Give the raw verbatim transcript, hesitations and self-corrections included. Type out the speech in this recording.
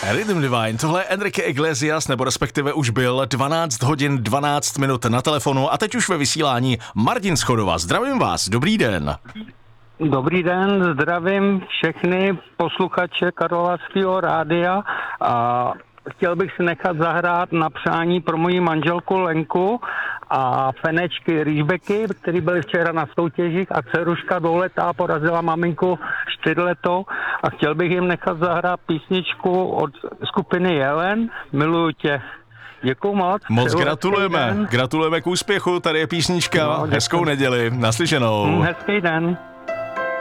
Rhythm Divine, tohle je Enrique Iglesias, nebo respektive už byl dvanáct hodin dvanáct minut na telefonu a teď už ve vysílání Martin z Chodova. Zdravím vás, dobrý den. Dobrý den, zdravím všechny posluchače Karlovarského rádia a chtěl bych si nechat zahrát na přání pro moji manželku Lenku a Fenečky Rýžbeky, který byli včera na soutěžích a dceruška dvouletá porazila maminku čtyřletou a chtěl bych jim nechat zahrát písničku od skupiny Jelen, Miluju tě. Děkuju moc. Moc gratulujeme, gratulujeme k úspěchu, tady je písnička, no, hezkou neděli, naslyšenou. Hezký den.